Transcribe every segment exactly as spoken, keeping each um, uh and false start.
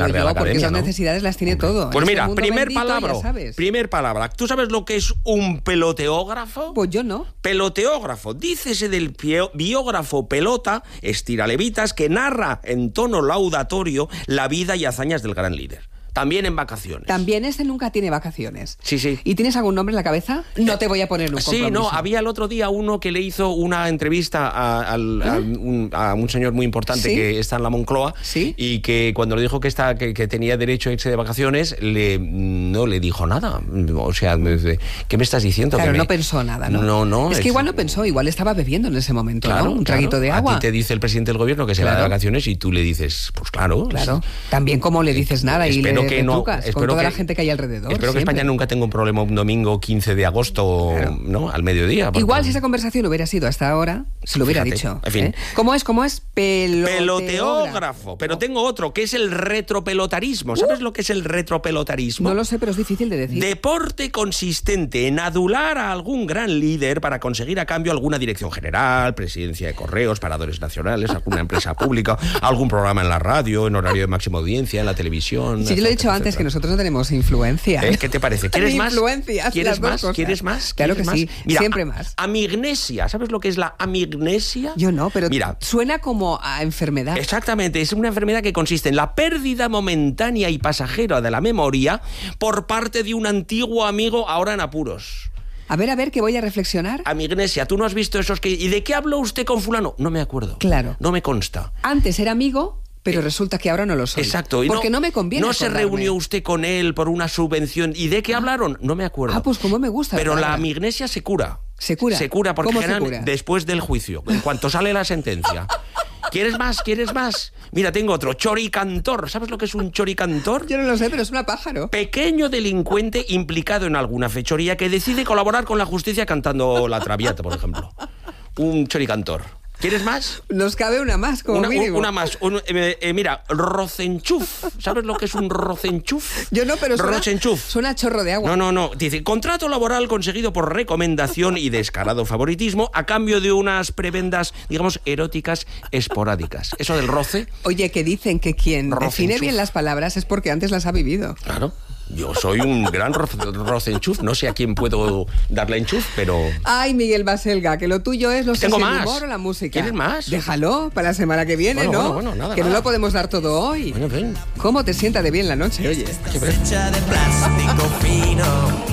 digo yo, porque Academia, esas ¿no? necesidades las tiene todo. Pues En mira, este mundo primer bendito, palabra, ya sabes. primer palabra. ¿Tú sabes lo que es un peloteógrafo? Pues yo no. Peloteógrafo, dícese del pio- biógrafo pelota, estiralevitas, que narra en tono laudatorio la vida y hazañas del gran líder. También en vacaciones. También ese nunca tiene vacaciones. Sí, sí. ¿Y tienes algún nombre en la cabeza? No te voy a poner un compromiso. Sí, no, había el otro día uno que le hizo una entrevista a, al- a un, a un señor muy importante ¿Sí? que está en la Moncloa, ¿Sí? y que cuando le dijo que, está, que, que tenía derecho a irse de vacaciones, le, no le dijo nada. O sea, me dice, ¿qué me estás diciendo? Claro, Que no me- pensó nada, ¿no? No, no. Es que igual no pensó, igual estaba bebiendo en ese momento, Claro, ¿no? Un claro. traguito de agua. A ti te dice el presidente del gobierno que se va Claro. de vacaciones y tú le dices, pues claro. Claro. También como le dices nada y Espero le que no, retrucas con espero toda que- la gente que hay alrededor. Espero que siempre. España nunca tenga un problema un domingo quince de agosto, Claro. ¿no? Al mediodía. porque- Igual si esa conversación hubiera sido hasta ahora, se lo hubiera Fíjate, dicho. en fin. ¿eh? ¿Cómo es? ¿Cómo es? Peloteógrafo. Peloteógrafo. Pero tengo otro, que es el retropelotarismo. ¿Sabes lo que es el retropelotarismo? No lo sé, pero es difícil de decir. Deporte consistente en adular a algún gran líder para conseguir a cambio alguna dirección general, presidencia de correos, paradores nacionales, alguna empresa pública, algún programa en la radio, en horario de máxima audiencia, en la televisión. Sí, yo lo he etcétera, dicho antes, etcétera. que nosotros no tenemos influencia. ¿Eh? ¿Qué te parece? ¿Quieres más? Influencias, ¿Quieres las dos más? cosas. ¿Quieres más? Claro ¿Quieres que sí, más? Mira, siempre a- más. Amignesia. ¿Sabes lo que es la amignesia? Yo no, pero Mira, suena como a enfermedad. exactamente, es una enfermedad que consiste en la pérdida momentánea y pasajera de la memoria por parte de un antiguo amigo ahora en apuros. A ver, a ver, que voy a reflexionar. Amignesia, ¿tú no has visto esos que... ¿Y de qué habló usted con fulano? No me acuerdo. Claro. No me consta. Antes era amigo, pero resulta que ahora no lo soy. Exacto. Y Porque no, me conviene No se acordarme. reunió usted con él por una subvención. ¿Y de qué hablaron? No me acuerdo. Ah, pues como me gusta. Pero la palabra. amignesia se cura. ¿Se cura? Se cura porque ¿Cómo se generalmente cura? después del juicio, en cuanto sale la sentencia. ¿Quieres más? ¿Quieres más? Mira, tengo otro, choricantor. ¿Sabes lo que es un choricantor? Yo no lo sé, pero es una pájaro. Pequeño delincuente implicado en alguna fechoría que decide colaborar con la justicia cantando La Traviata, por ejemplo. Un choricantor. ¿Quieres más? Nos cabe una más, como Una, mínimo. una más. Un- eh, eh, mira, rocenchuf. ¿Sabes lo que es un rocenchuf? Yo no, pero suena, Rocenchuf. suena a chorro de agua. No, no, no. Dice, contrato laboral conseguido por recomendación y descarado favoritismo a cambio de unas prebendas, digamos, eróticas esporádicas. Eso del roce, Oye, que dicen que quien Rocenchuf. define bien las palabras es porque antes las ha vivido. claro. Yo soy un gran ro- rocenchuf. No sé a quién puedo darle enchuf, pero... Ay, Miguel Baselga, que lo tuyo es, no sé Tengo si el más. humor o la música. ¿Quieres más? Déjalo para la semana que viene, Bueno, ¿no? bueno, bueno, nada, que no nada. lo podemos dar todo hoy. Bueno, en fin. ¿Cómo te sienta de bien la noche, oye? Hecha de plástico fino,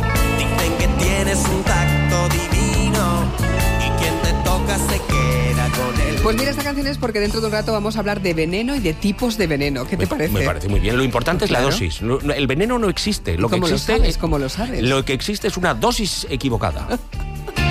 dicen que tienes un tacto divino y quien te toca se queda con él. Pues mira, esta canción es porque dentro de un rato vamos a hablar de veneno y de tipos de veneno. ¿Qué te Me- parece? Me parece muy bien. Lo importante es la Claro. dosis. No- no, El veneno no existe. Lo que ¿Cómo lo existe sabes? es- ¿Cómo lo sabes? Lo que existe es una dosis equivocada.